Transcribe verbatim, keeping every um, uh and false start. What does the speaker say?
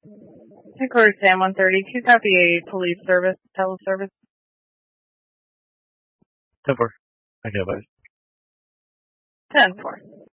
Headquarters Sam one thirty, two copy a police service, teleservice. ten four. I can't buy it. ten four.